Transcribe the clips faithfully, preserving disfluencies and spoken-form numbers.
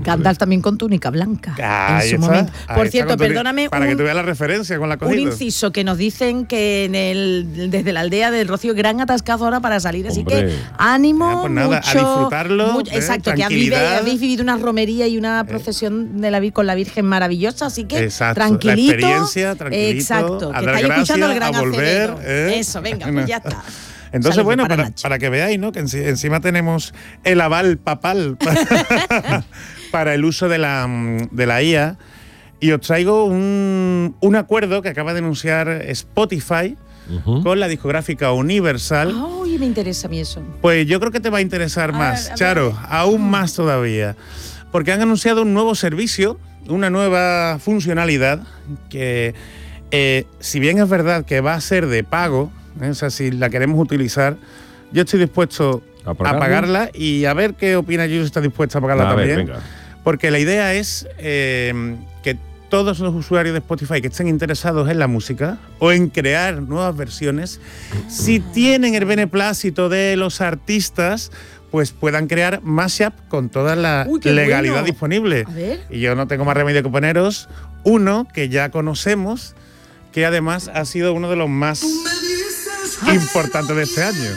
Gandalf también con túnica blanca. Ahí en su está, momento. ahí Por está, cierto, con túnica, perdóname. Para un, que tú veas la referencia con la cogida. Un inciso que nos dicen que en el desde la aldea del Rocío, gran atascazo ahora para salir. Así Hombre. que ánimo, Ya, pues nada, mucho, a disfrutarlo, mucho- ¿eh? exacto, que habéis, Tranquilidad. habéis vivido una romería y una procesión de la Vir- con la Virgen maravillosa, así que Exacto, tranquilito. la experiencia, tranquilito, Exacto, a que dar estáis escuchando el gracias, gran a volver, Acevedo. ¿eh? Eso, venga, pues ya está. Entonces, Saludos bueno, para para, Nacho. para que veáis, ¿no? Que enci- encima tenemos el aval papal para, para el uso de la, mm, de la I A. Y os traigo un, un acuerdo que acaba de anunciar Spotify Uh-huh. con la discográfica Universal. Ay, me interesa a mí eso. Pues yo creo que te va a interesar A más, ver, a Charo, ver. aún más todavía. Porque han anunciado un nuevo servicio, una nueva funcionalidad que, eh, si bien es verdad que va a ser de pago, ¿eh? O sea, si la queremos utilizar, yo estoy dispuesto ¿A a pagarla? pagarla y a ver qué opina Yuyu, si está dispuesta a pagarla A ver, también. venga. Porque la idea es eh, que todos los usuarios de Spotify que estén interesados en la música o en crear nuevas versiones, si tienen el beneplácito de los artistas, pues puedan crear mashup con toda la Uy, qué legalidad bueno. disponible. A ver. Y yo no tengo más remedio que poneros uno que ya conocemos, que además ha sido uno de los más importantes de este año.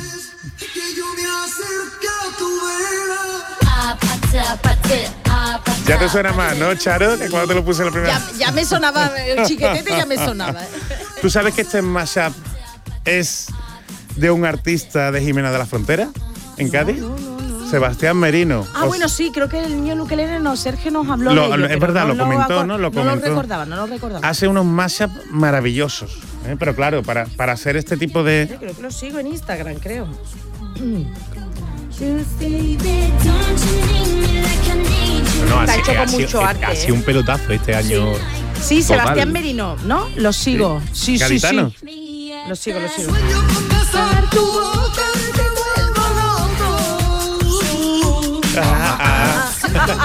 Ya te suena más, ¿no, Charo? Que cuando te lo puse la primera Ya, ya me sonaba, el chiquetete ya me sonaba. ¿Tú sabes que este mashup es de un artista de Jimena de la Frontera, en Cádiz? No, no, no. Sebastián Merino. Ah, Os- bueno, sí, creo que el niño Nukelele no, Sergio nos habló Lo- de ello, es pero verdad, no lo comentó, acor- ¿no? Lo No comentó. lo recordaba, no lo recordaba. Hace unos mashups maravillosos. ¿eh? Pero claro, para, para hacer este tipo de... Sí, creo que lo sigo en Instagram, creo. No, Está ha hecho sido- con ha sido- mucho arte, Ha sido ¿eh? un pelotazo este año. Sí, Total. Sebastián Merino, ¿no? Lo sigo. Sí, sí, Gaditano. sí. Lo sigo, lo sigo. Ah, ah.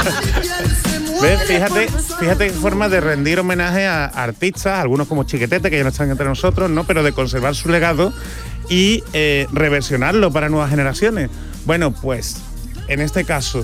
¿Ves? Fíjate, fíjate qué forma de rendir homenaje a artistas, algunos como Chiquetete, que ya no están entre nosotros, ¿no? Pero de conservar su legado y eh, reversionarlo para nuevas generaciones. Bueno, pues en este caso,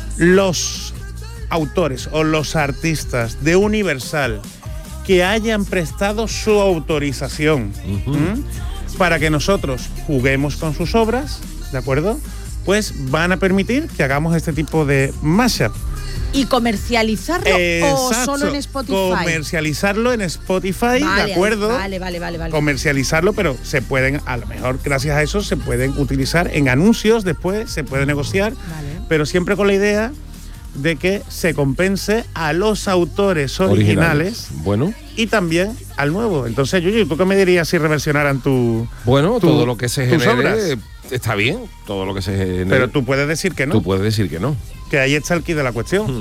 los autores o los artistas de Universal que hayan prestado su autorización Ujú. ¿m? para que nosotros juguemos con sus obras, ¿de acuerdo? Pues van a permitir que hagamos este tipo de mashup. ¿Y comercializarlo o Exacto. solo en Spotify? Comercializarlo en Spotify, Vale, ¿de acuerdo? Vale, vale, vale, vale. Comercializarlo, pero se pueden, a lo mejor gracias a eso, se pueden utilizar en anuncios después, se puede negociar, Vale. pero siempre con la idea de que se compense a los autores originales, Bueno, y también al nuevo. Entonces, Yuyu, ¿tú qué me dirías si reversionaran tu, bueno, tu- todo lo que se tus genere obras? está bien, todo lo que se genere. Pero tú puedes decir que no, Tú puedes decir que no. que ahí está el quid de la cuestión. Hmm.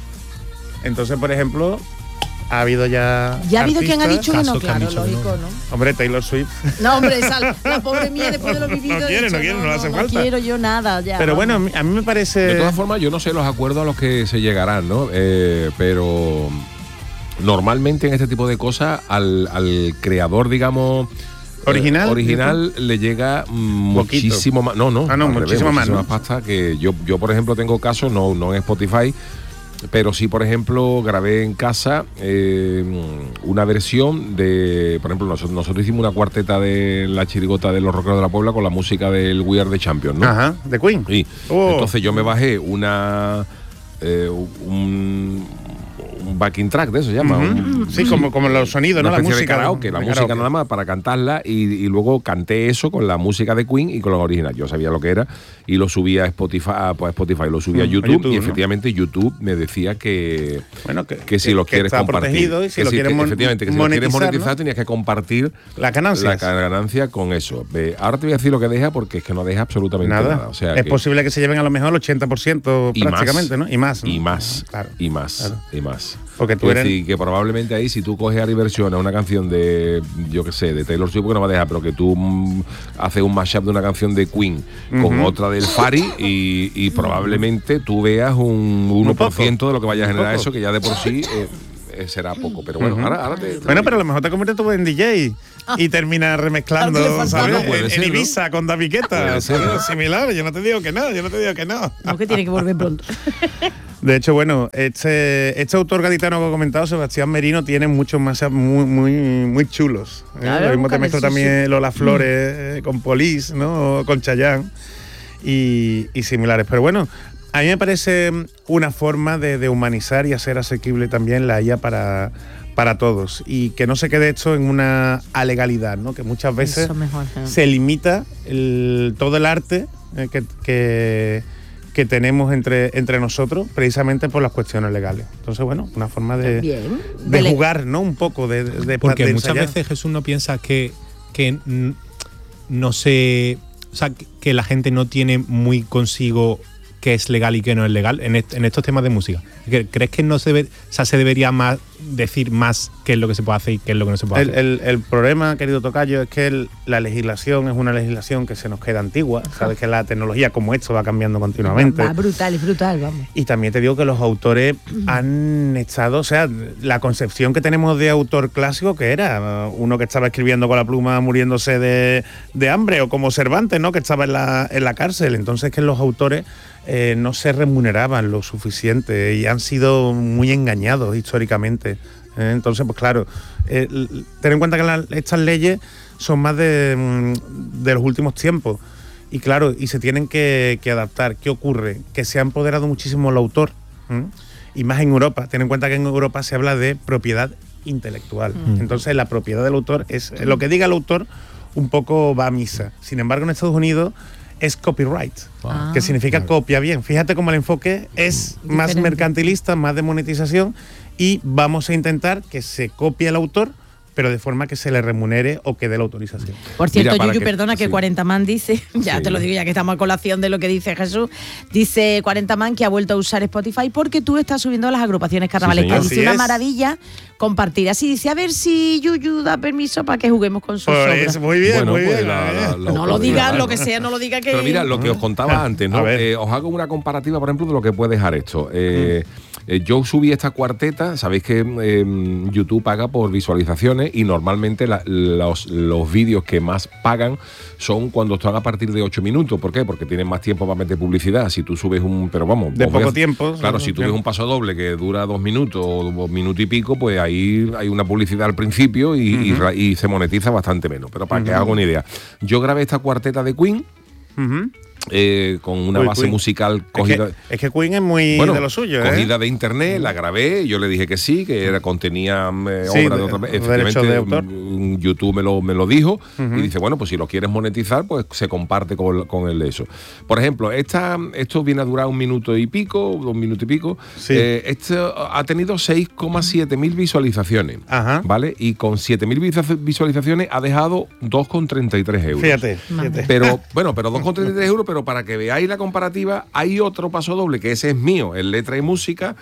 Entonces, por ejemplo, ha habido ya Ya ha habido quien ha artistas- dicho que no, casos que han claro, dicho que lógico, no. ¿no? Hombre, Taylor Swift. No, hombre, esa, la pobre mía después de lo vivido. No he quiere, dicho, no quiere, no le hace no falta. quiero yo nada, ya. Pero bueno, a vamos. mí, a mí me parece... De todas formas, yo no sé los acuerdos a los que se llegarán, ¿no? Eh, pero normalmente en este tipo de cosas al, al creador, digamos... eh, ¿Original? original le llega mm, Poquito. muchísimo más. No, no. Ah, no, al revés, muchísimo más, muchísima ¿no? pasta que yo, yo, por ejemplo, tengo casos, no, no en Spotify, pero sí, por ejemplo, grabé en casa eh, una versión de, por ejemplo, nosotros, nosotros hicimos una cuarteta de la chirigota de los rockeros de la Puebla con la música del We Are the Champions, ¿no? Ajá, de Queen. Y Oh. entonces yo me bajé una eh, un, un backing track de eso se llama. Ujú. un- Sí, como, como los sonidos, una ¿no? La especie música. de karaoke, la de música karaoke. nada más para cantarla y, y luego canté eso con la música de Queen y con la original. Yo sabía lo que era y lo subía a Spotify, a, pues, a Spotify lo subía Mm, a a YouTube, YouTube, y ¿no? efectivamente YouTube me decía que, Bueno, que, que si que- lo que quieres está compartir. protegido y si que lo sí, quieres que mon- efectivamente, que si lo quieres monetizar, monetizar ¿no? tenías que compartir Las ganancias. la ganancia con eso. Ve, ahora te voy a decir lo que deja porque es que no deja absolutamente nada. Nada. O sea, es que- posible que se lleven a lo mejor el ochenta por ciento y prácticamente, más, ¿no? Y más. ¿no? Y más. Claro. Y más. Claro. Y más. Porque tú Quiero eres... decir que probablemente ahí, si tú coges ahora y versionas una canción de, yo qué sé, de Taylor Swift, porque no va a dejar, pero que tú mm, haces un mashup de una canción de Queen con Ujú. otra del Fari y, y probablemente tú veas un uno por ciento de lo que vaya a Muy generar poco. eso, que ya de por sí eh, eh, será poco. Pero bueno, uh-huh. ahora, ahora te, te Bueno, pero a lo mejor te conviertes tú en D J ah. y terminas remezclando, claro, ¿sabes? no, en, ser, en Ibiza, ¿no? Con David Guetta, similar. Yo no te digo que no, yo no te digo que no. No, que tiene que volver pronto. De hecho, bueno, este, este autor gaditano que he comentado, Sebastián Merino, tiene muchos más muy, muy, muy chulos. ¿eh? Claro, lo mismo te mezclo también Lola Flores mm. eh, con Police, ¿no? O con Chayanne y, y similares. Pero bueno, a mí me parece una forma de, de humanizar y hacer asequible también la I A para, para todos. Y que no se quede esto en una alegalidad, ¿no? Que muchas veces mejor, ¿eh? se limita el, todo el arte eh, que... que que tenemos entre, entre nosotros, precisamente por las cuestiones legales. Entonces, bueno, una forma de, Bien. de jugar, ¿no? Un poco, de, de Porque de muchas ensayar. veces, Jesús, no piensa que, que no se... O sea, que la gente no tiene muy consigo qué es legal y qué no es legal en, est en estos temas de música. ¿Crees que no se, debe, o sea, se debería más decir más qué es lo que se puede hacer y qué es lo que no se puede el, hacer? El, el problema, querido tocayo, es que el, la legislación es una legislación que se nos queda antigua. Sabes que la tecnología como esto va cambiando continuamente. Va brutal, es brutal, vamos. Y también te digo que los autores han estado, o sea, la concepción que tenemos de autor clásico, que era uno que estaba escribiendo con la pluma muriéndose de, de hambre, o como Cervantes, ¿no? Que estaba en la, en la cárcel. Entonces que los autores eh, no se remuneraban lo suficiente y han sido muy engañados históricamente. ¿eh? Entonces, pues claro, eh, ten en cuenta que la, estas leyes son más de, de los últimos tiempos y claro, y se tienen que, que adaptar. ¿Qué ocurre? Que se ha empoderado muchísimo el autor, ¿eh? y más en Europa. Ten en cuenta que en Europa se habla de propiedad intelectual. Mm. Entonces, la propiedad del autor es lo que diga el autor, un poco va a misa. Sin embargo, en Estados Unidos es copyright, wow. que significa claro. copia bien. Fíjate cómo el enfoque es Diferente. más mercantilista, más de monetización, y vamos a intentar que se copie el autor, pero de forma que se le remunere o que dé la autorización. Por cierto, Mira, Yuyu, que, perdona, que sí. cuarenta man dice, ya sí. te lo digo ya que estamos a colación de lo que dice Jesús, dice cuarenta man que ha vuelto a usar Spotify porque tú estás subiendo las agrupaciones carnavalescas. Sí, dice, una es. maravilla compartir. Así dice, a ver si Yuyu da permiso para que juguemos con sus pues obras. Muy bien, bueno, muy pues bien. La, la, la, no lo digas, lo que sea, no lo diga que... Pero mira, lo que os contaba antes, ¿no? Eh, os hago una comparativa, por ejemplo, de lo que puede dejar esto. Eh, mm. eh, yo subí esta cuarteta, sabéis que eh, YouTube paga por visualizaciones y normalmente La, los, los vídeos que más pagan son cuando están a partir de ocho minutos. ¿Por qué? Porque tienen más tiempo para meter publicidad. Si tú subes un... Pero vamos... De poco a, tiempo. Claro, si tú ves un paso doble que dura dos minutos o un minuto y pico, pues ahí hay una publicidad al principio y, uh-huh. y, y se monetiza bastante menos. Pero para uh-huh. que haga una idea. Yo grabé esta cuarteta de Queen... Uh-huh. Eh, con una Uy, base Queen. musical cogida. Es que, es que Queen es muy bueno, de lo suyo. Cogida ¿eh? de internet, la grabé, yo le dije que sí, que era, contenía eh, sí, obra de, de otra vez. Efectivamente, de autor. YouTube me lo, me lo dijo uh-huh. y dice, bueno, pues si lo quieres monetizar, pues se comparte con, con el de eso. Por ejemplo, esta, esto viene a durar un minuto y pico, dos minutos y pico. Sí. Eh, esto ha tenido seis coma siete mil visualizaciones, Ajá. ¿vale? Y con siete mil visualizaciones ha dejado dos coma treinta y tres euros. Fíjate, fíjate. Pero, bueno, pero dos coma treinta y tres euros, pero para que veáis la comparativa, hay otro paso doble, que ese es mío, en letra y música.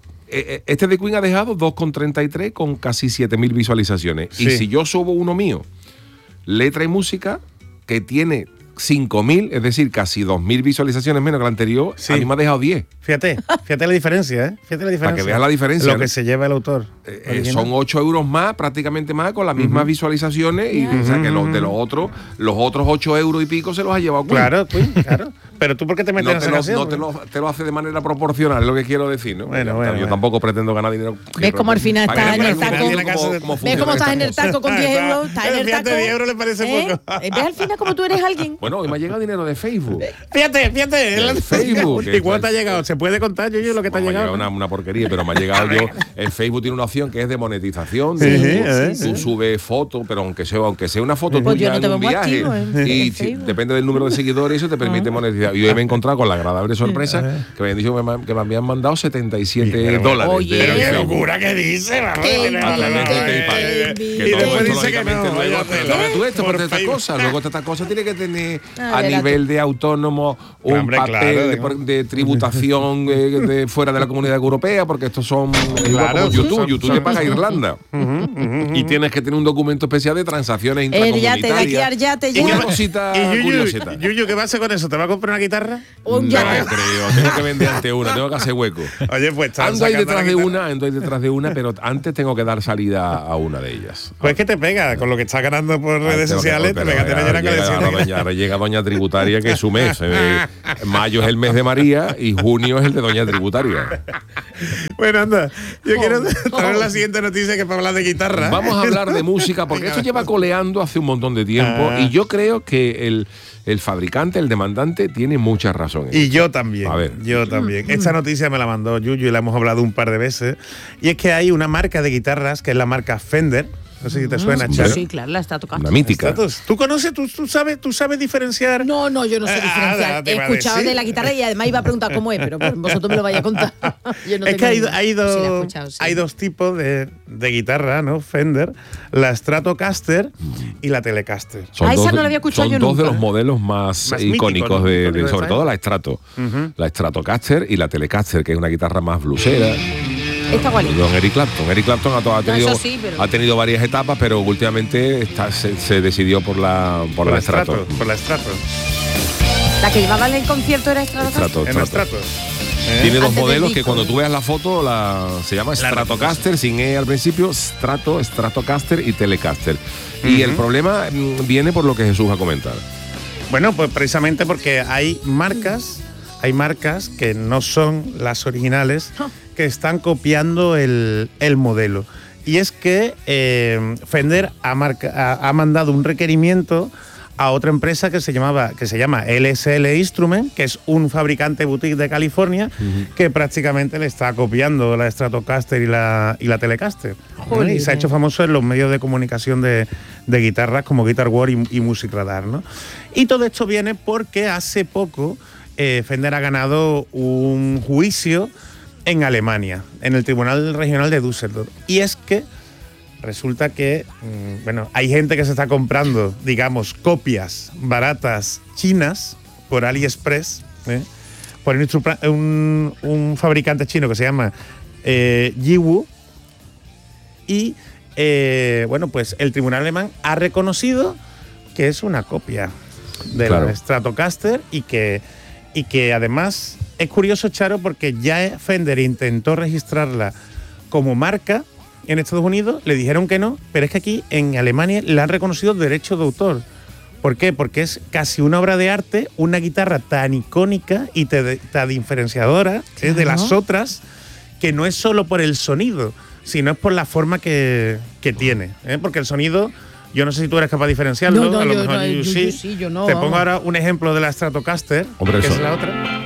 Este de Queen ha dejado dos coma treinta y tres con casi siete mil visualizaciones. Sí. Y si yo subo uno mío, letra y música, que tiene cinco mil, es decir, casi dos mil visualizaciones menos que la anterior, sí. a mí me ha dejado diez. Fíjate, fíjate la diferencia, ¿eh? Fíjate la diferencia. Para que veas la diferencia. Lo ¿no? que se lleva el autor. Eh, son ocho euros más, prácticamente más, con las mismas uh-huh. visualizaciones. Y, uh-huh. O sea, que los de los otros, los otros ocho euros y pico se los ha llevado Queen. Claro, Queen, claro. Pero tú, ¿por qué te metes no en esa te lo, canción? No te lo, te lo hace de manera proporcional, es lo que quiero decir, ¿no? Bueno, yo, bueno, yo bueno. tampoco pretendo ganar dinero. ¿Ves cómo al final estás en el taco? ¿Ves cómo estás en el taco con diez euros? Estás en el taco. diez euros le parece ¿Eh? poco. ¿Ves al final cómo tú eres alguien? Bueno, hoy me ha llegado dinero de Facebook. Fíjate, fíjate. De Facebook. ¿Y cuánto te ha llegado? ¿Se puede contar, yo, yo lo que te ha llegado? Una, una porquería, pero me ha llegado yo. El Facebook tiene una opción que es de monetización. Sí, tú, sí, tú sí. subes fotos, pero aunque sea, aunque sea una foto pues tuya yo no te en un veo viaje. activo en, y en si, depende del número de seguidores, eso te permite uh-huh. monetizar. Y hoy me he encontrado con la agradable sorpresa que me habían dicho que me, que me habían mandado setenta y siete dólares. Oye, pero qué locura que dice, y después dice que no. Tú esto, porque estas cosas, luego estas cosas tiene que tener a nivel de autónomo un papel de tributación de fuera de la Comunidad Europea, porque estos son como YouTube, YouTube te paga Irlanda. Y tienes que tener un documento especial de transacciones intracomunitarias. Ya te, ya te, Una cosita curiosita. Yuyu, ¿qué va a hacer con eso? ¿Te va a comprar una guitarra? Un no ya. creo, tengo que vender ante una, tengo que hacer hueco. Oye, pues están Ando ahí sacando detrás la de guitarra. una, ando ahí detrás de una, pero antes tengo que dar salida a una de ellas. Pues que te pega, con lo que está ganando por Ah, redes tengo que- sociales, te pero pega, te ahora llena llega, colección. ahora doña- ahora llega Doña Tributaria, que es su mes. Eh, mayo es el mes de María y junio es el de Doña Tributaria. Bueno, anda, yo Oh, quiero oh. traer la siguiente noticia que es para hablar de guitarra. Vamos a hablar de música, porque esto lleva coleando hace un montón de tiempo Ah. y yo creo que el, el fabricante, el demandante, tiene muchas razones. Y yo también. A ver. Yo también. Esta noticia me la mandó Yuyu y la hemos hablado un par de veces. Y es que hay una marca de guitarras que es la marca Fender. No sé si te suena, Sí, Charo. Sí, claro, la está tocando. Una mítica. Stratos. ¿Tú conoces, tú, tú sabes, tú sabes diferenciar? No, no, yo no sé Ah, diferenciar. te He iba a escuchado decir. de la guitarra y además iba a preguntar cómo es, pero vosotros me lo vais a contar. Yo no es tengo que hay, ni idea. hay Sí, la he dos, escuchado, sí. hay dos tipos de, de guitarra, ¿no? Fender, la Stratocaster y la Telecaster. Son Ah, esa dos, no la había escuchado son yo dos de nunca. los modelos más, Más icónicos, míticos, ¿no? de, de- Icónicos de sobre esta todo la Strato. Ujú. La Stratocaster y la Telecaster, que es una guitarra más blusera. Está igualito. Don Eric Clapton. Eric Clapton ha, to- ha tenido, eso sí, pero- ha tenido varias etapas, pero últimamente está, se, se decidió por la, por Por la Strato. Strato. Por la Strato. La que llevaba en el concierto era Stratocaster. Strato, En la Strato. Strato. ¿Eh? Tiene dos Antes del modelos que disco. cuando tú veas la foto la, se llama Stratocaster, sin E al principio, Strato, Stratocaster y Telecaster. Y Ujú. el problema mm, viene por lo que Jesús va a comentar. Bueno, pues precisamente porque hay marcas, hay marcas que no son las originales, que están copiando el, el modelo. Y es que eh, Fender ha, marca- ha, ha mandado un requerimiento a otra empresa que se llamaba que se llama L S L Instrument, que es un fabricante boutique de California, que prácticamente le está copiando la Stratocaster y la, y la Telecaster. ¿no? Jolín. Y se ha hecho famoso en los medios de comunicación de, de guitarras como Guitar World y, y Music Radar, ¿no? Y todo esto viene porque hace poco eh, Fender ha ganado un juicio en Alemania, en el Tribunal Regional de Düsseldorf. Y es que resulta que, mm, bueno, hay gente que se está comprando, digamos, copias baratas chinas por AliExpress, ¿eh? por un, instru- un, un fabricante chino que se llama eh, Yiwu. Y, eh, bueno, pues el tribunal alemán ha reconocido que es una copia de Claro. la Stratocaster y que, y que además es curioso, Charo, porque ya Fender intentó registrarla como marca en Estados Unidos, le dijeron que no, pero es que aquí en Alemania le han reconocido derecho de autor. ¿Por qué? Porque es casi una obra de arte, una guitarra tan icónica y te- tan diferenciadora ¿eh? de las otras, que no es solo por el sonido, sino es por la forma que, que tiene. ¿eh? Porque el sonido, yo no sé si tú eres capaz de diferenciarlo, No, no, a lo yo- mejor no, you yo- sí. yo sí, yo no, Te vamos. pongo ahora un ejemplo de la Stratocaster, Hombre, que eso. es la otra.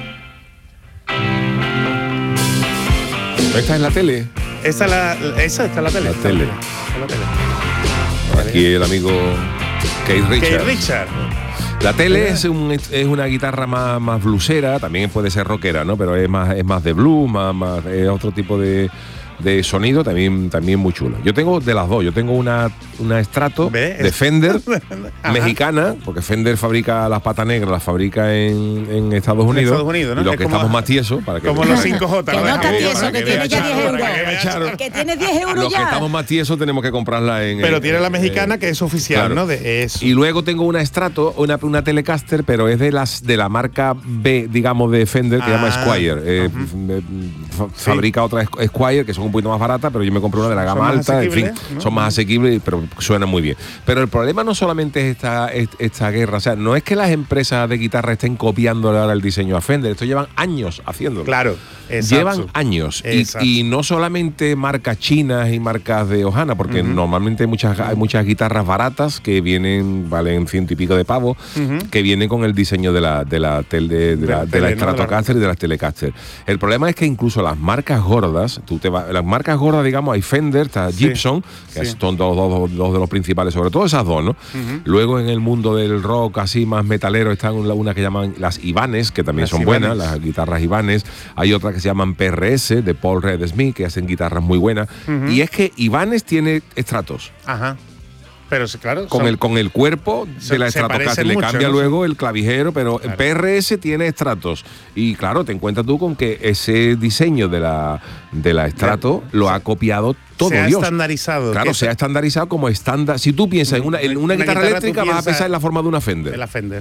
¿Esta es la tele? Esta, la, esa está en la tele. La está en tele. Está en la tele. Aquí el amigo Keith Richards. Keith Richards. La tele es, un- es una guitarra más, más bluesera, también puede ser rockera, ¿no? Pero es más, es más de blues, más, más es otro tipo de, de sonido, también, también muy chula. Yo tengo de las dos, yo tengo una, una Strato ¿Ve? de Fender, Ajá. mexicana, porque Fender fabrica las patas negras, las fabrica en, en Estados En Unidos. Estados Unidos, ¿no? Y los Es que como- estamos más tiesos, para que Como vean. los cinco J. Que no está Para tieso, para que vea tiene ya Charo, diez para euros. que vea Charo. Que tiene diez euros Los que ya. estamos más tiesos tenemos que comprarla en. Pero en- tiene la en- mexicana que es oficial, claro. ¿no? De eso. Y luego tengo una Strato, una, una Telecaster, pero es de las de la marca B, digamos, de Fender, que se llama Ah, Squire. Eh, f- fa- Fabrica otra Squ- Squire, que son un poquito más baratas, pero yo me compré una de la gama Son más alta, en fin, asequibles, ¿no? son más asequibles, pero suenan muy bien. Pero el problema no solamente es esta, es- esta guerra, o sea, no es que las empresas de guitarra estén copiando ahora el diseño a Fender, esto llevan años haciéndolo. Claro, exacto. Llevan años y, Exacto. y no solamente marcas chinas y marcas de Ohana, porque normalmente hay muchas, hay muchas guitarras baratas que vienen, valen ciento y pico de pavos, Ujú. que vienen con el diseño de la, de la, tel- de, de De la, la de la tele, ¿no? Stratocaster y de las Telecaster. El problema es que incluso las marcas gordas, tú te vas, las marcas gordas, digamos, hay Fender, está Sí, Gibson, que sí. son dos, dos- dos de los principales, sobre todo esas dos, ¿no? Luego en el mundo del rock así más metalero están una, una que llaman las Ibanez, que también Las son Ibanez. buenas, las guitarras Ibanez. Hay otra que se llaman P R S, de Paul Reed Smith, que hacen guitarras muy buenas. Y es que Ibanez tiene estratos. Ajá. Pero sí, claro. Con son- el, con el cuerpo se- de la se Stratocaster. parecen Le mucho, cambia ¿no? luego el clavijero, pero Claro. P R S tiene estratos. Y claro, te encuentras tú con que ese diseño de la, de la Strato lo ha copiado todo se ha Dios. estandarizado. Claro, que se ha estandarizado como estándar. Si tú piensas en una, en una Una guitarra guitarra, eléctrica, tú vas a piensas pensar en la forma de una Fender. de la Fender.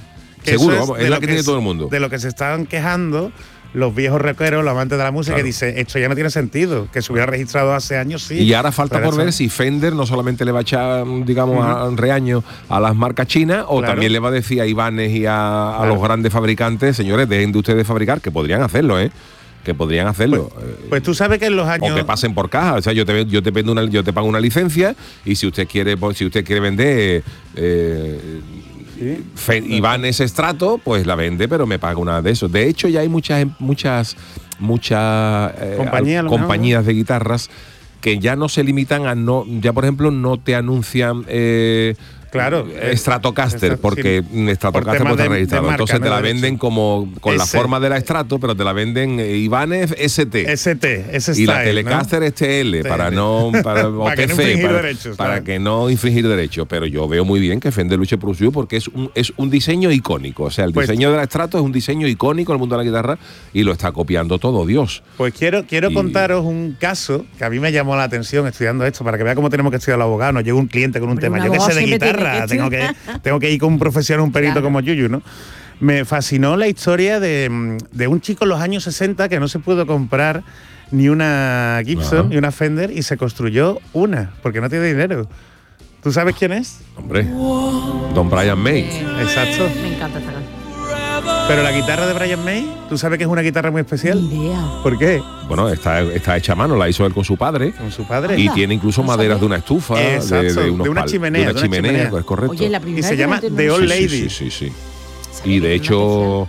Que Seguro, eso vamos, es de la lo que tiene se- todo el mundo. De lo que se estaban quejando los viejos rockeros, los amantes de la música, Claro. que dice, esto ya no tiene sentido, que se hubiera registrado hace años, sí. Y ahora falta pero por eso- ver si Fender no solamente le va a echar, digamos, Ujú. a- reaño a las marcas chinas, o Claro. también le va a decir a Ibanez y a, a Claro. los grandes fabricantes, señores, dejen de ustedes fabricar, que podrían hacerlo, ¿eh? Que podrían hacerlo. Eh, Pues tú sabes que en los años... O que pasen por caja, o sea, yo te yo te vendo una, yo te pago una licencia y si usted quiere, pues, si usted quiere vender eh, Sí. Fe- Ibanez Strato, pues la vende, pero me paga una de esos. De hecho, ya hay muchas muchas muchas eh, Compañía, a al- lo mejor, compañías de guitarras que ya no se limitan a no, ya por ejemplo no te anuncian eh, Claro, eh, Stratocaster, Strat- porque sí. mm, Stratocaster Por no está temas de- registrado. de marca, Entonces te ¿no? la De venden derecho. como con la Ese. forma de la Strato, pero te la venden eh, Ibanez S T. S T, ese Y la style, Telecaster ¿no? es T L, para T L. no para, o Para que no T C, infringir para, derechos, para claro. que no infringir derechos. Pero yo veo muy bien que Fender luche por lo suyo porque es un, es un diseño icónico. O sea, el Pues- diseño de la Strato es un diseño icónico en el mundo de la guitarra y lo está copiando todo Dios. Pues quiero, quiero Y- contaros un caso que a mí me llamó la atención estudiando esto, para que vea cómo tenemos que estudiar los abogados. Nos llega un cliente con un Hombre, tema, un yo que sé, abogado de siempre guitarra, tiene tengo que que, tengo que ir con un profesional, un perito Claro. como Yuyu, ¿no? Me fascinó la historia de, mm, de un chico en los años sesenta que no se pudo comprar ni una Gibson Ajá. ni una Fender y se construyó una, porque no tiene dinero. ¿Tú sabes quién es? Hombre, Don Brian May. Eh, Exacto. Me encanta esta canción. Pero la guitarra de Brian May, ¿tú sabes que es una guitarra muy especial? Ni idea. ¿Por qué? Bueno, está, está hecha a mano, la hizo él con su padre. Con su padre. Y Anda, tiene incluso no maderas sabía. de una estufa, de, Exacto, de unos de una pal- chimenea, de una de una chimenea, chimenea. es correcto. Oye, la primera Y se vez que llama me entero- The Old Sí, Lady. Sí, sí, sí, sí. Sabía Y que de tenía una hecho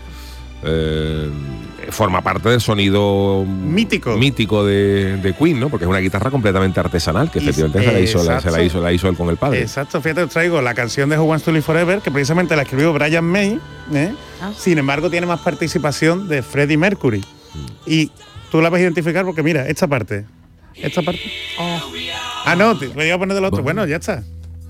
eh, forma parte del sonido Mítico. mítico de, de Queen, ¿no? Porque es una guitarra completamente artesanal, que Y- efectivamente se la, hizo, la- se la exacto. hizo, la hizo él con el padre. Exacto, fíjate, os traigo la canción de Who Wants to Live Forever, que precisamente la escribió Brian May, ¿eh? Ah. Sin embargo tiene más participación de Freddie Mercury. Y tú la vas a identificar porque mira, esta parte, esta parte. Oh, Ah, no, te- me iba a poner del otro. Bueno, ya está.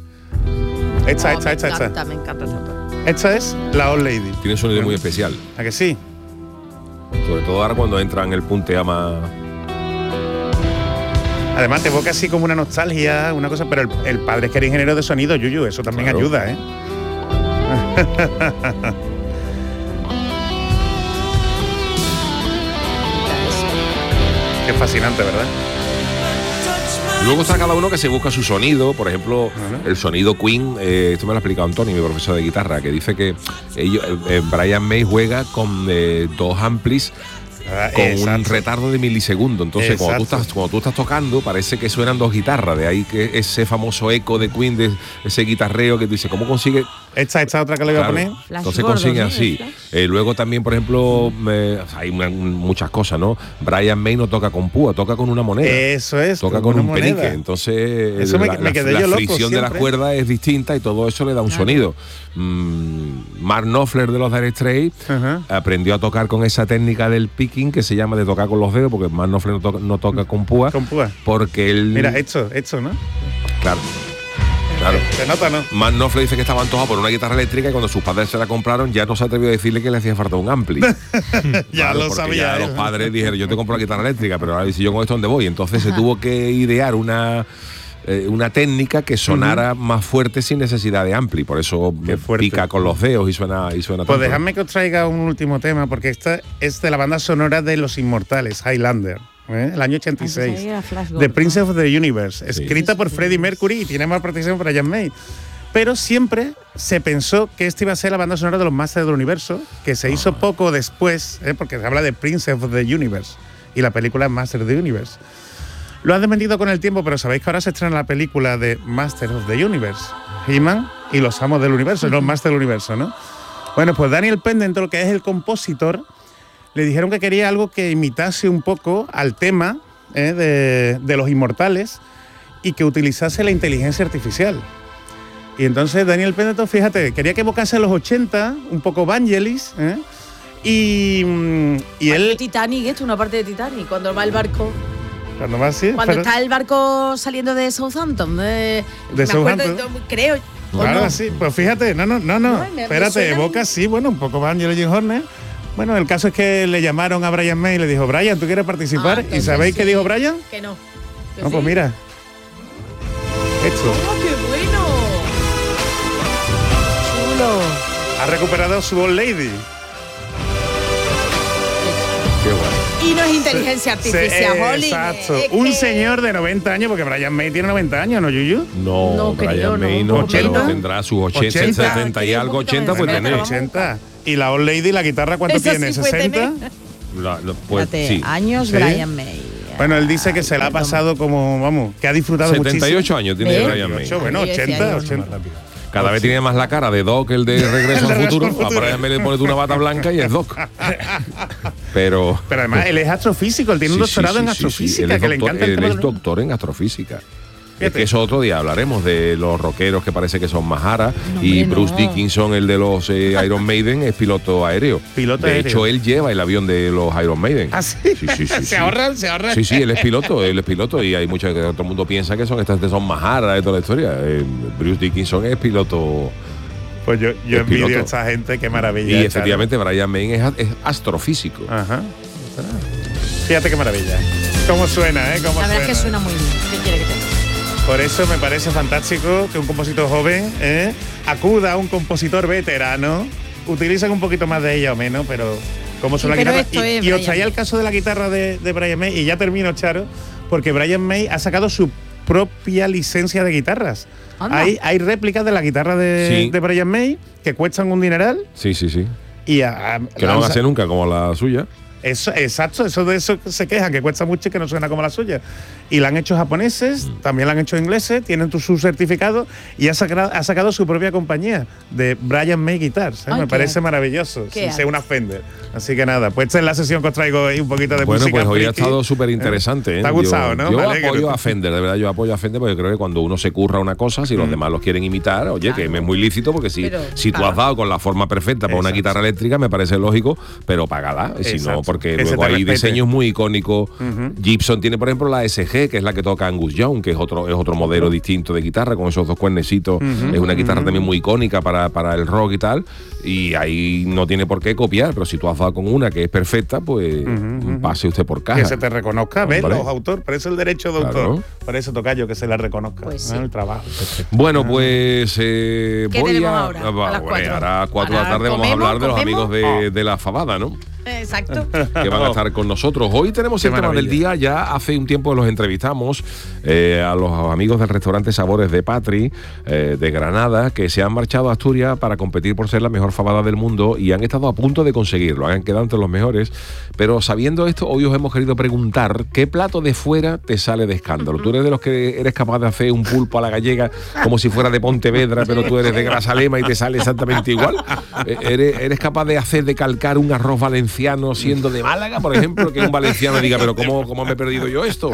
Esta, oh, esta, me esta, encanta, esta. me encanta esta parte. Esta es la Old Lady. Tiene un sonido muy especial, ¿A que sí? sobre todo ahora cuando entra en el puntea más. Además te evoca así como una nostalgia, una cosa, pero el, el padre es que era ingeniero de sonido, Yuyu, eso también Claro. ayuda, ¿eh? Qué fascinante, ¿verdad? Luego está cada uno que se busca su sonido, por ejemplo, Ajá. el sonido Queen, eh, esto me lo ha explicado Antonio, mi profesor de guitarra, que dice que ellos, eh, eh, Brian May juega con eh, dos amplis Ah, con un exacto. retardo de milisegundo. Entonces, cuando tú, Exacto. estás, cuando tú estás tocando, parece que suenan dos guitarras. De ahí que ese famoso eco de Queen, de ese guitarreo que tú dices, ¿cómo consigue? Esta, esta otra que le voy a Claro, poner. Flash entonces gordo, consigue ¿no? así. El flash. Eh, luego también, por ejemplo, me- o sea, hay una- muchas cosas, ¿no? Brian May no toca con púa, toca con una moneda. Eso es. Toca con con un una moneda. penique, entonces Eso me- la, me la- quedé la yo loco fricción de las siempre. cuerdas es distinta y todo eso le da un Claro. sonido. Mm, Mark Knopfler de los Dire Straits Ajá. aprendió a tocar con esa técnica del picking que se llama de tocar con los dedos, porque Mark Knopfler no toca, no toca con púa, Con púa. porque él... Mira, esto, esto, ¿no? claro, claro. Se nota, ¿no? Mark Knopfler dice que estaba antojado por una guitarra eléctrica y cuando sus padres se la compraron ya no se atrevió a decirle que le hacía falta un ampli. Ya Claro, lo porque sabía. ya él. los padres dijeron, yo te compro la guitarra eléctrica, pero ahora dice, yo con esto dónde voy. Entonces se tuvo que idear una, eh, una técnica que sonara más fuerte sin necesidad de ampli. Por eso Qué fuerte. pica con los dedos y suena, y suena Pues tanto. dejadme que os traiga un último tema, porque esta es de la banda sonora de Los Inmortales, Highlander, ¿eh? El año ochenta y seis. Ah, pues ahí era Flash The gordo. Princess of the Universe, Sí. escrita por Freddie Mercury y tiene más participación por Brian May. Pero siempre se pensó que esta iba a ser la banda sonora de los Masters del Universo, que se hizo poco después, ¿eh? Porque se habla de Princess of the Universe y la película es Masters of the Universe. Lo han desmentido con el tiempo, pero sabéis que ahora se estrena la película de Masters of the Universe, He-Man y los amos del universo, los Masters del Universo, ¿no? Bueno, pues Daniel Penn, dentro de lo que es el compositor, le dijeron que quería algo que imitase un poco al tema ¿eh? de, de los inmortales y que utilizase la inteligencia artificial. Y entonces Daniel Penn, fíjate, quería que evocase a los ochenta, un poco Vangelis, ¿eh? y, mm, y Parte de él, Titanic, esto, una parte de Titanic, cuando va el barco. cuando va así, Cuando pero- está el barco saliendo de Southampton. De, me acuerdo, Southampton. creo. ¿o Claro, no? sí, pues fíjate, no, no, no, no, No, me- me espérate, suena evoca muy- sí, bueno, un poco Vangelis y Jim Horner. Bueno, el caso es que le llamaron a Brian May y le dijo, Brian, ¿tú quieres participar? Ah, ¿Y entonces sabéis qué sí. dijo Brian? Que no. Que No, sí. pues mira. Esto. ¡Oh, qué bueno! Chulo. Ha recuperado su Old Lady. Qué guay. Y no es inteligencia artificial, Se- eh, Holly. Exacto. Es Un que- señor de noventa años, porque Brian May tiene noventa años, ¿no, Yuyu? No, No Brian creo, May no. no, pero ¿ochenta? tendrá sus ochenta, ochenta. setenta y Tiene un algo, poquito ochenta de pues deseo, tener. vamos a ochenta. Y la Old Lady, la guitarra, ¿cuánto Eso tiene? sí puede ¿sesenta? tener. La- la- pues, Fíjate, sí. años ¿Sí? Brian May. Bueno, él dice que se la ha pasado como, vamos, que ha disfrutado setenta y ocho muchísimo. años tiene ¿Ves? Brian May. setenta y ocho, bueno, Yo decía ochenta, años. ochenta. Cada vez tiene más la cara de Doc, el de Regreso al Futuro. A Brian May le pones una bata blanca y es Doc. Pero... Pero además, él es astrofísico, él tiene un Sí, sí, doctorado sí, en sí, sí. astrofísica, Él es que le doctor- encanta el Él tema es de- doctor en astrofísica. Es Fíjate. que eso otro día hablaremos de los rockeros que parece que son Mahara No, y hombre, Bruce no. Dickinson, el de los eh, Iron Maiden, es piloto aéreo. Piloto de aéreo. hecho, él lleva el avión de los Iron Maiden. ¿Ah, sí? Sí, sí, sí, se sí. ahorran, se ahorran. Sí, sí, él es piloto, él es piloto y hay mucha que todo el mundo piensa que son estas son Mahara de toda la historia. Eh, Bruce Dickinson es piloto. Pues yo, yo Es envidio piloto. a esta gente, qué maravilla. Y Charo. efectivamente Brian May es, es astrofísico. Ajá. Fíjate qué maravilla. Cómo suena, ¿eh? Cómo La verdad es que suena. suena muy bien. ¿Qué quiere que te diga? Por eso me parece fantástico que un compositor joven ¿eh? acuda a un compositor veterano. Utilizan un poquito más de ella o menos, pero como suena Sí, la pero guitarra. esto Y, es y os Brian traía el May. caso de la guitarra de, de Brian May, y ya termino, Charo, porque Brian May ha sacado su propia licencia de guitarras. Anda. Hay, hay réplicas de la guitarra de, Sí. de Brian May que cuestan un dineral Sí, sí, sí. y a- a- Que no van a ser nunca como la suya. Eso, exacto, eso de eso se quejan, que cuesta mucho y que no suena como la suya. Y la han hecho japoneses, también la han hecho ingleses, tienen tu- su certificado y ha sacado, ha sacado su propia compañía de Brian May Guitars. ¿eh? Ay, Me qué parece arte. maravilloso. Qué Sí, arte. sé una Fender. Así que nada, pues esta es la sesión que os traigo hoy, un poquito de Bueno, música. pues hoy ha friki. estado súper interesante. ¿eh? Te ha gustado, yo, ¿no? Yo Me alegro. apoyo a Fender, de verdad, yo apoyo a Fender porque creo que cuando uno se curra una cosa, si los demás los quieren imitar, oye, que es muy lícito, porque si, Pero, si tú claro. has dado con la forma perfecta para una Exacto. guitarra eléctrica, me parece lógico, pero págala. Si Exacto. no, porque Que se luego te hay respete. diseños muy icónicos. Gibson tiene, por ejemplo, la S G, que es la que toca Angus Young, que es otro, es otro modelo distinto de guitarra, con esos dos cuernecitos. Es una guitarra también muy icónica para, para el rock y tal. Y ahí no tiene por qué copiar, pero si tú has dado con una que es perfecta, pues pase usted por caja. Que se te reconozca, ¿ves? Hombre. Los autores, por eso el derecho de Claro. autor. Por eso toca yo que se la reconozca. Pues ¿no? sí. El trabajo. Bueno, pues eh, ¿Qué voy tenemos a, ahora? ah, va, A las bueno, cuatro. ahora a las cuatro de la Ahora tarde vamos a comemos, hablar de los comemos. amigos de, de la fabada, ¿no? Exacto. Que van a estar con nosotros. Hoy tenemos Qué el tema del maravilla. día. Ya hace un tiempo los entrevistamos eh, a los amigos del restaurante Sabores de Patri, eh, de Granada, que se han marchado a Asturias para competir por ser la mejor fabada del mundo y han estado a punto de conseguirlo. Han quedado entre los mejores. Pero sabiendo esto, hoy os hemos querido preguntar qué plato de fuera te sale de escándalo. Tú eres de los que eres capaz de hacer un pulpo a la gallega como si fuera de Pontevedra, pero tú eres de Grazalema y te sale exactamente igual. Eh, ¿Eres, eres capaz de hacer, de calcar un arroz valenciano siendo de Málaga, por ejemplo, que un valenciano diga, pero ¿cómo, cómo me he perdido yo esto?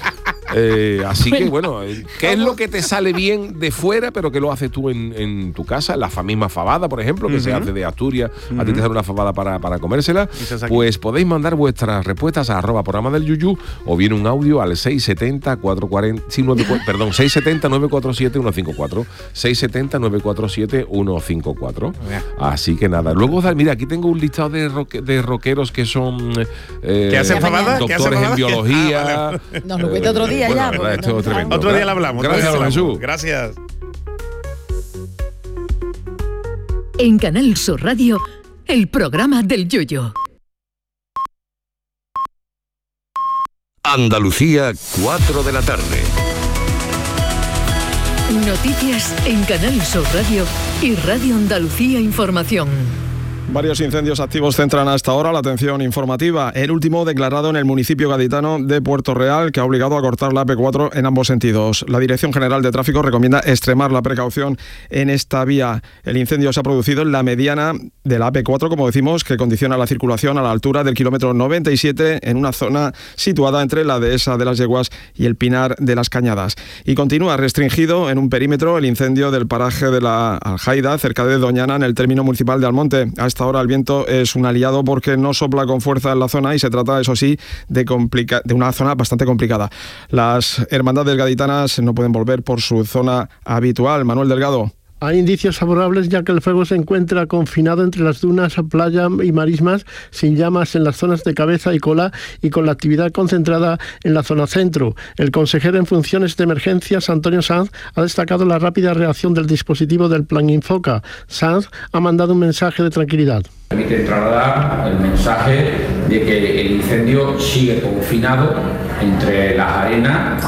Eh, así que bueno, eh, ¿qué es lo que te sale bien de fuera, pero que lo haces tú en, en tu casa? La fa- misma fabada, por ejemplo, que se hace de Asturias, a ti te sale una fabada para, para comérsela. se saca. Pues podéis mandar vuestras respuestas a arroba programa del Yuyu o bien un audio al seis setenta, cuatro cuarenta, sí, nueve, perdón, seis setenta, nueve cuatro siete, uno cinco cuatro, seis setenta, nueve cuatro siete, uno cinco cuatro. Así que nada, luego, mira, aquí tengo un listado de, roque, de rockeros que son eh, ¿Que hacen fabada? ¿Que hacen doctores en fabada? biología. Ah, vale. Nos lo cuenta otro día Bueno, ya. la verdad, porque esto no- es tremendo. Otro día lo hablamos. otro Gracias, día lo don hablamos. Jesús. Gracias. En Canal Sur Radio, el programa del Yoyo. Andalucía, cuatro de la tarde. Noticias en Canal Sur Radio y Radio Andalucía Información. Varios incendios activos centran hasta ahora la atención informativa. El último declarado en el municipio gaditano de Puerto Real, que ha obligado a cortar la A P cuatro en ambos sentidos. La Dirección General de Tráfico recomienda extremar la precaución en esta vía. El incendio se ha producido en la mediana de la A P cuatro, como decimos, que condiciona la circulación a la altura del kilómetro noventa y siete en una zona situada entre la dehesa de las Yeguas y el Pinar de las Cañadas. Y continúa restringido en un perímetro el incendio del paraje de la Aljaida, cerca de Doñana, en el término municipal de Almonte. Hasta ahora el viento es un aliado porque no sopla con fuerza en la zona y se trata, eso sí, de, complica- de una zona bastante complicada. Las hermandades gaditanas no pueden volver por su zona habitual. Manuel Delgado. Hay indicios favorables ya que el fuego se encuentra confinado entre las dunas, playa y marismas, sin llamas en las zonas de cabeza y cola y con la actividad concentrada en la zona centro. El consejero en funciones de emergencias, Antonio Sanz, ha destacado la rápida reacción del dispositivo del Plan Infoca. Sanz ha mandado un mensaje de tranquilidad. Permite trasladar el mensaje de que el incendio sigue confinado entre las arenas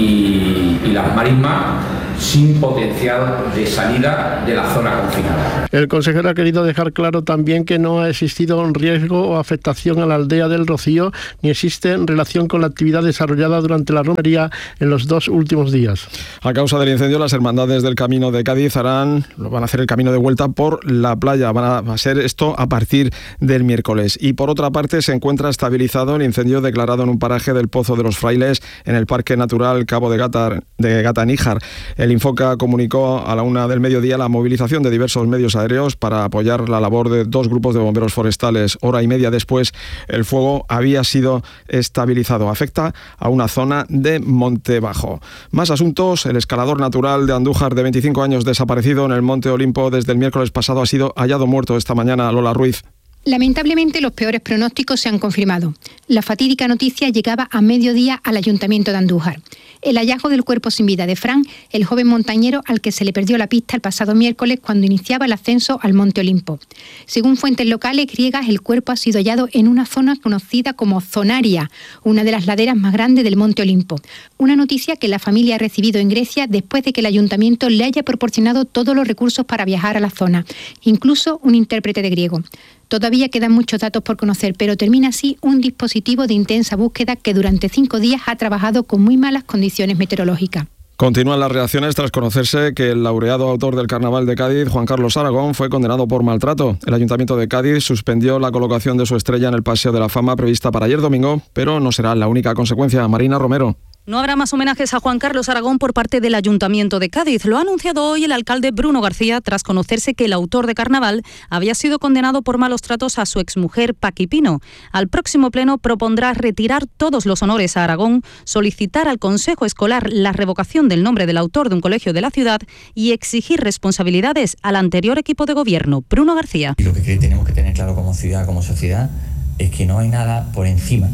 y, y las marismas, sin potencial de salida de la zona confinada. El consejero ha querido dejar claro también que no ha existido un riesgo o afectación a la aldea del Rocío, ni existe relación con la actividad desarrollada durante la romería en los dos últimos días. A causa del incendio, las hermandades del Camino de Cádiz harán, lo van a hacer el camino de vuelta por la playa. Van a, va a ser esto a partir del miércoles. Y por otra parte, se encuentra estabilizado el incendio declarado en un paraje del Pozo de los Frailes, en el Parque Natural Cabo de Gata, de Gata-Níjar. El Infoca comunicó a la una del mediodía la movilización de diversos medios aéreos para apoyar la labor de dos grupos de bomberos forestales. Hora y media después, el fuego había sido estabilizado. Afecta a una zona de Monte Bajo. Más asuntos. El escalador natural de Andújar, de veinticinco años, desaparecido en el Monte Olimpo desde el miércoles pasado, ha sido hallado muerto esta mañana. Lola Ruiz. Lamentablemente, los peores pronósticos se han confirmado. La fatídica noticia llegaba a mediodía al Ayuntamiento de Andújar. El hallazgo del cuerpo sin vida de Fran, el joven montañero al que se le perdió la pista el pasado miércoles cuando iniciaba el ascenso al Monte Olimpo. Según fuentes locales griegas, el cuerpo ha sido hallado en una zona conocida como Zonaria, una de las laderas más grandes del Monte Olimpo. Una noticia que la familia ha recibido en Grecia después de que el Ayuntamiento le haya proporcionado todos los recursos para viajar a la zona, incluso un intérprete de griego. Todavía quedan muchos datos por conocer, pero termina así un dispositivo de intensa búsqueda que durante cinco días ha trabajado con muy malas condiciones meteorológicas. Continúan las reacciones tras conocerse que el laureado autor del Carnaval de Cádiz, Juan Carlos Aragón, fue condenado por maltrato. El Ayuntamiento de Cádiz suspendió la colocación de su estrella en el Paseo de la Fama prevista para ayer domingo, pero no será la única consecuencia. Marina Romero. No habrá más homenajes a Juan Carlos Aragón por parte del Ayuntamiento de Cádiz. Lo ha anunciado hoy el alcalde Bruno García tras conocerse que el autor de Carnaval había sido condenado por malos tratos a su exmujer Paqui Pino. Al próximo pleno propondrá retirar todos los honores a Aragón, solicitar al Consejo Escolar la revocación del nombre del autor de un colegio de la ciudad y exigir responsabilidades al anterior equipo de gobierno. Bruno García. Y lo que tenemos que tener claro como ciudad, como sociedad, es que no hay nada por encima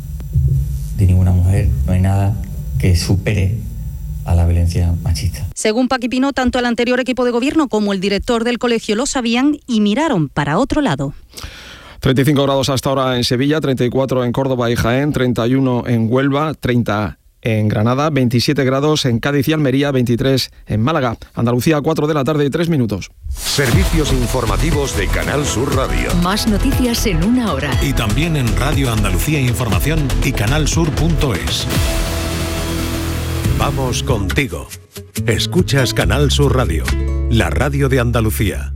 de ninguna mujer, no hay nada que supere a la violencia machista. Según Paqui Pino, tanto el anterior equipo de gobierno como el director del colegio lo sabían y miraron para otro lado. treinta y cinco grados hasta ahora en Sevilla, treinta y cuatro en Córdoba y Jaén, treinta y uno en Huelva, treinta en Granada, veintisiete grados en Cádiz y Almería, veintitrés en Málaga. Andalucía, cuatro de la tarde y tres minutos. Servicios informativos de Canal Sur Radio. Más noticias en una hora. Y también en Radio Andalucía Información y canalsur punto es. Vamos contigo. Escuchas Canal Sur Radio, la radio de Andalucía.